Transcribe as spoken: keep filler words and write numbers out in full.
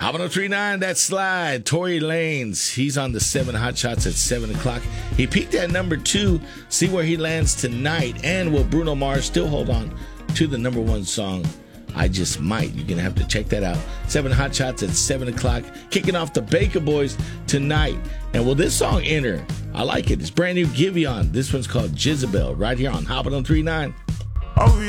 Hot one oh three point nine, that slide. Tory Lanez, he's on the seven Hot Shots at seven o'clock. He peaked at number two. See where he lands tonight. And will Bruno Mars still hold on to the number one song, I Just Might? You're going to have to check that out. seven Hot Shots at seven o'clock. Kicking off the Baker Boys tonight. And will this song enter? I like it. It's brand new Giveon. This one's called Jezebel right here on Hot one oh three point nine.